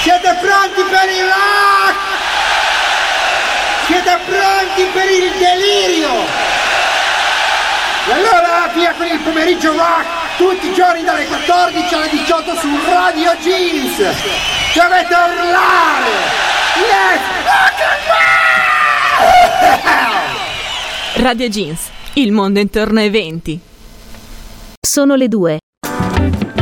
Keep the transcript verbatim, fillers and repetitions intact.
Siete pronti per il rock? Siete pronti per il delirio? E allora via con il pomeriggio rock, tutti i giorni dalle quattordici alle diciotto su Radio Jeans. Dovete urlare! Let's rock and roll! Radio Jeans, il mondo intorno ai venti. Sono le due.